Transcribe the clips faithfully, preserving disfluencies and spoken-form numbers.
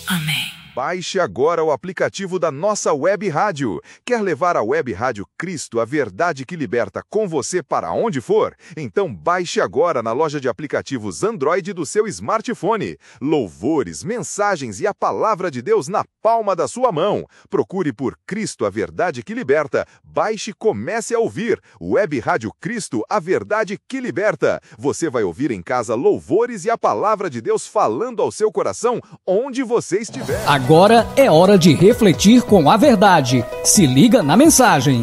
Amém. Baixe agora o aplicativo da nossa Web Rádio. Quer levar a Web Rádio Cristo, a verdade que liberta, com você para onde for? Então baixe agora na loja de aplicativos Android do seu smartphone. Louvores, mensagens e a palavra de Deus na palma da sua mão. Procure por Cristo, a verdade que liberta. Baixe e comece a ouvir. Web Rádio Cristo, a verdade que liberta. Você vai ouvir em casa louvores e a palavra de Deus falando ao seu coração onde você estiver. Agora é hora de refletir com a verdade. Se liga na mensagem.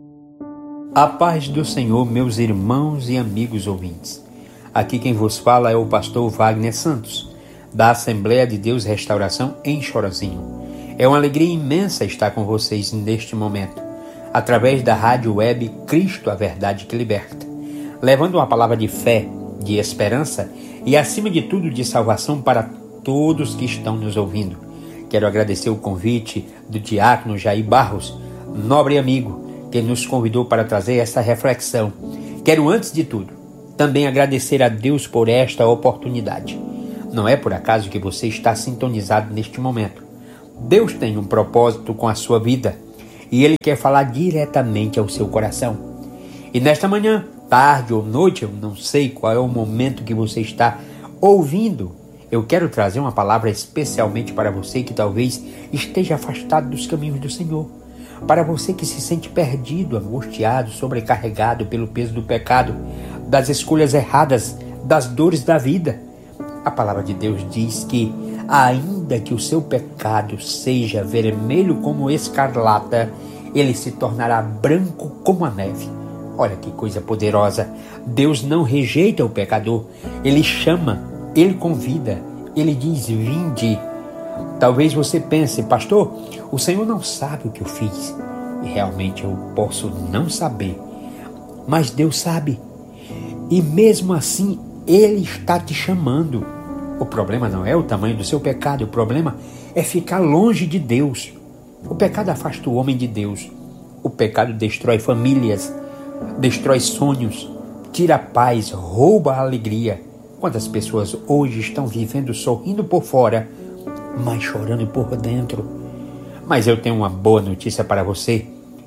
A paz do Senhor, meus irmãos e amigos ouvintes. Aqui quem vos fala é o pastor Wagner Santos, da Assembleia de Deus Restauração em Chorozinho. É uma alegria imensa estar com vocês neste momento, através da rádio web Cristo, a verdade que liberta, levando uma palavra de fé, de esperança e, acima de tudo, de salvação para todos que estão nos ouvindo. Quero agradecer o convite do diácono Jair Barros, nobre amigo, que nos convidou para trazer essa reflexão. Quero, antes de tudo, também agradecer a Deus por esta oportunidade. Não é por acaso que você está sintonizado neste momento. Deus tem um propósito com a sua vida e Ele quer falar diretamente ao seu coração. E nesta manhã, tarde ou noite, eu não sei qual é o momento que você está ouvindo, eu quero trazer uma palavra especialmente para você que talvez esteja afastado dos caminhos do Senhor. Para você que se sente perdido, angustiado, sobrecarregado pelo peso do pecado, das escolhas erradas, das dores da vida. A palavra de Deus diz que, ainda que o seu pecado seja vermelho como escarlata, ele se tornará branco como a neve. Olha que coisa poderosa. Deus não rejeita o pecador. Ele chama, Ele convida, Ele diz, vinde. Talvez você pense, pastor, o Senhor não sabe o que eu fiz. E realmente eu posso não saber. Mas Deus sabe. E mesmo assim, Ele está te chamando. O problema não é o tamanho do seu pecado. O problema é ficar longe de Deus. O pecado afasta o homem de Deus. O pecado destrói famílias, destrói sonhos, tira a paz, rouba a alegria. Quantas pessoas hoje estão vivendo sorrindo por fora, mas chorando por dentro? Mas eu tenho uma boa notícia para você.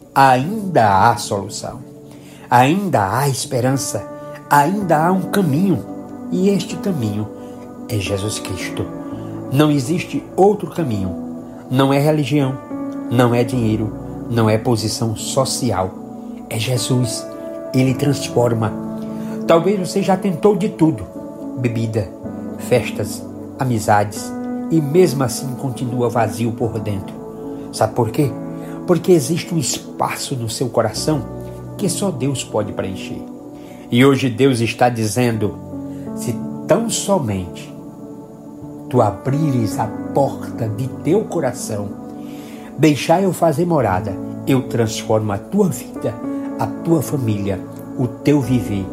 Ainda há solução. Ainda há esperança. Ainda há um caminho. E este caminho é Jesus Cristo. Não existe outro caminho. Não é religião. Não é dinheiro. Não é posição social. É Jesus. Ele transforma. Talvez você já tentou de tudo. Bebida, festas, amizades, e mesmo assim continua vazio por dentro. Sabe por quê? Porque existe um espaço no seu coração que só Deus pode preencher. E hoje Deus está dizendo, se tão somente tu abrires a porta de teu coração, deixar eu fazer morada, eu transformo a tua vida, a tua família, o teu viver.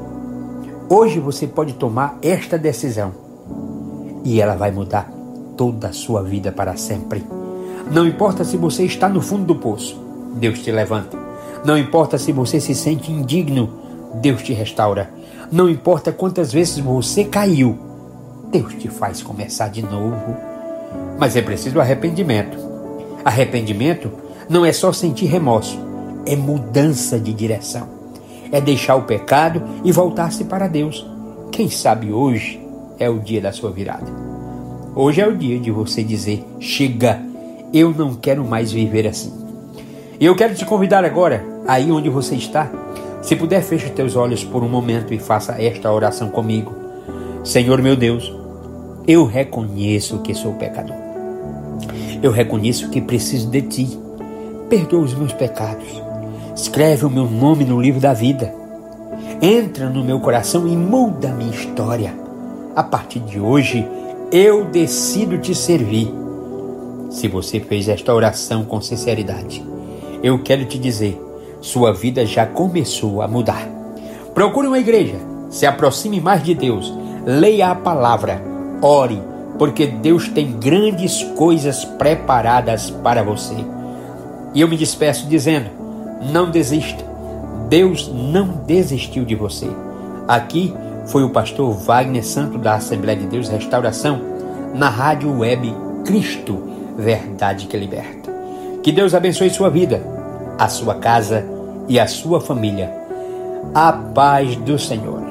Hoje você pode tomar esta decisão e ela vai mudar toda a sua vida para sempre. Não importa se você está no fundo do poço, Deus te levanta. Não importa se você se sente indigno, Deus te restaura. Não importa quantas vezes você caiu, Deus te faz começar de novo. Mas é preciso arrependimento. Arrependimento não é só sentir remorso, é mudança de direção. É deixar o pecado e voltar-se para Deus. Quem sabe hoje é o dia da sua virada. Hoje é o dia de você dizer, chega, eu não quero mais viver assim. E eu quero te convidar agora, aí onde você está, se puder, feche os teus olhos por um momento e faça esta oração comigo. Senhor meu Deus, eu reconheço que sou pecador. Eu reconheço que preciso de Ti. Perdoa os meus pecados. Escreve o meu nome no livro da vida. Entra no meu coração e muda a minha história. A partir de hoje, eu decido te servir. Se você fez esta oração com sinceridade, eu quero te dizer, sua vida já começou a mudar. Procure uma igreja, se aproxime mais de Deus, leia a palavra, ore, porque Deus tem grandes coisas preparadas para você. E eu me despeço dizendo, não desista. Deus não desistiu de você. Aqui foi o pastor Wagner Santos da Assembleia de Deus Restauração, na rádio web Cristo, verdade que liberta. Que Deus abençoe sua vida, a sua casa e a sua família. A paz do Senhor.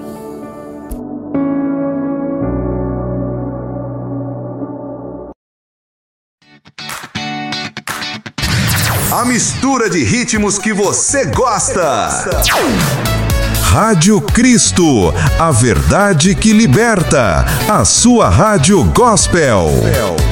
A mistura de ritmos que você gosta. Rádio Cristo, a verdade que liberta. A sua rádio gospel.